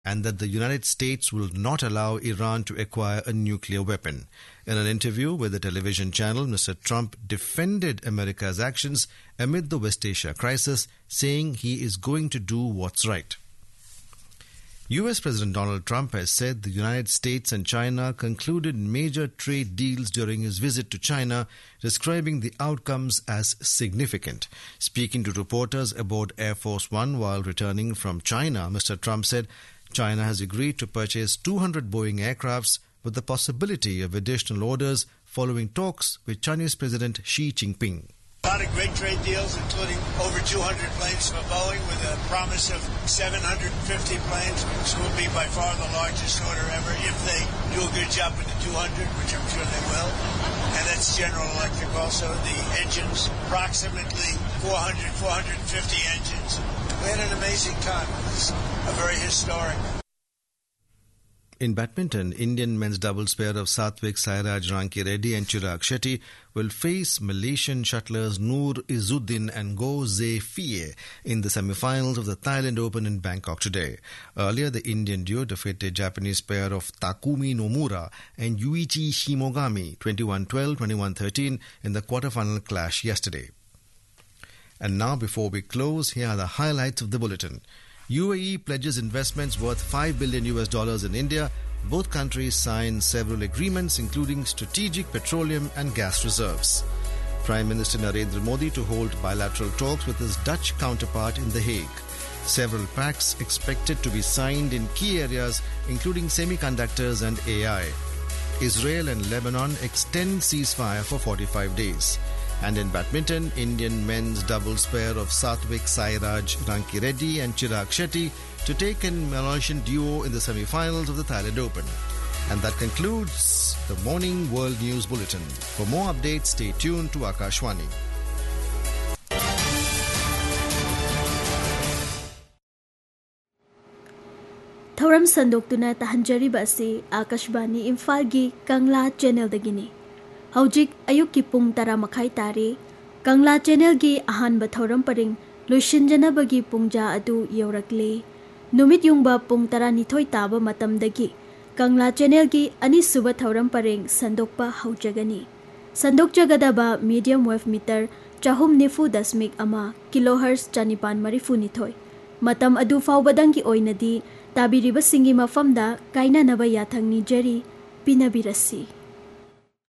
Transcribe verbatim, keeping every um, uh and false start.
and that the United States will not allow Iran to acquire a nuclear weapon. In an interview with the television channel, Mister Trump defended America's actions amid the West Asia crisis, saying he is going to do what's right. U S President Donald Trump has said the United States and China concluded major trade deals during his visit to China, describing the outcomes as significant. Speaking to reporters aboard Air Force One while returning from China, Mister Trump said China has agreed to purchase two hundred Boeing aircrafts with the possibility of additional orders following talks with Chinese President Xi Jinping. A lot of great trade deals, including over two hundred planes for Boeing with a promise of seven hundred fifty planes, which will be by far the largest order ever if they do a good job with the two hundred, which I'm sure they will. And that's General Electric also. The engines, approximately four hundred, four hundred fifty engines. We had an amazing time. It was a very historic. In badminton, Indian men's doubles pair of Satvik Sairaj Rankireddy and Chirag Shetty will face Malaysian shuttlers Noor Izzuddin and Goh Zefie in the semi-finals of the Thailand Open in Bangkok today. Earlier, the Indian duo defeated Japanese pair of Takumi Nomura and Yuichi Shimogami twenty-one twelve, twenty-one thirteen in the quarter-final clash yesterday. And now, before we close, here are the highlights of the bulletin. U A E pledges investments worth five billion U S dollars in India. Both countries signed several agreements, including strategic petroleum and gas reserves. Prime Minister Narendra Modi to hold bilateral talks with his Dutch counterpart in The Hague. Several pacts expected to be signed in key areas, including semiconductors and A I. Israel and Lebanon extend ceasefire for forty-five days. And in badminton, Indian men's doubles pair of Satvik Sairaj Rankireddy and Chirag Shetty to take in Malaysian duo in the semi-finals of the Thailand Open. And that concludes the Morning World News Bulletin. For more updates, stay tuned to Akashwani. Thauram Sandoktuna Tahanjariba si Akashwani Imphal-gi Kangla Channel dagini. Haujik ayuki pung tara makai tari, Kangla Channel gi ahanba thauram paring loishinjanabagi pungja adu yaurakle. Numit yungba pung tara nithoi taba matamdagi, Kangla Channel gi anisuba thauram paring sandokpa haujagani. Sandokjagadaba medium wave meter chahum nifu dasmik ama kilohertz chanipan marifu nithoi. Matam adu faubadangi oinadi tabiriba singi mafamda kaina naba yathang ni jari pinabirasi.